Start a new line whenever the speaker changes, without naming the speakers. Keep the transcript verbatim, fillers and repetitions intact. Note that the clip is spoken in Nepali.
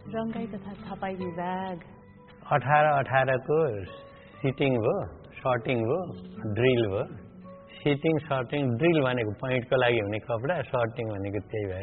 रंगाई तथा छपाई विभाग
अठार अठार को सिटिङ भयो, सर्टिङ भयो, ड्रिल भयो। सिटिङ सर्टिङ ड्रिल भनेको पोइन्टको लागि हुने कपडा, सर्टिङ भनेको त्यही भएर